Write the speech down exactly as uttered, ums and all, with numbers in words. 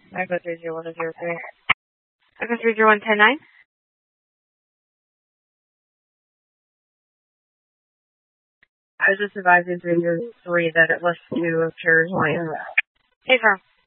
Echo three zero one zero three. Echo three zero one ten nine. I was just advising three zero three that it lists two of chairs. Hey, firm.